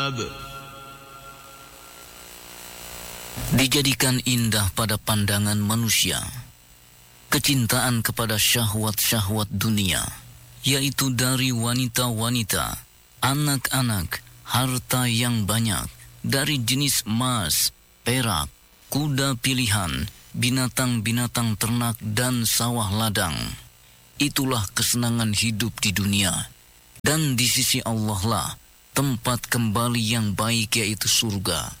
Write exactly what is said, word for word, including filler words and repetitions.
Dijadikan indah pada pandangan manusia kecintaan kepada syahwat-syahwat dunia, yaitu dari wanita-wanita, anak-anak, harta yang banyak, dari jenis emas, perak, kuda pilihan, binatang-binatang ternak dan sawah ladang. Itulah kesenangan hidup di dunia. Dan di sisi Allah lah tempat kembali yang baik, yaitu surga.